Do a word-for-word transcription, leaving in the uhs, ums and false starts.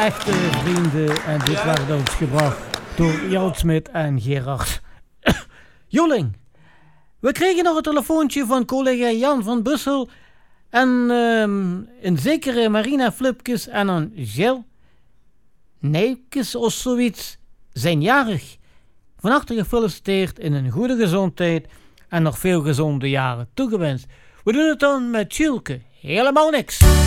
echte vrienden. En dit werd ons gebracht door Jan Smit en Gerard Joling. We kregen nog een telefoontje van collega Jan van Bussel. En um, een zekere Marina Flipkes en een Gel Nijkes of zoiets zijn jarig. Van harte gefeliciteerd in een goede gezondheid en nog veel gezonde jaren toegewenst. We doen het dan met Tjulke. Helemaal niks.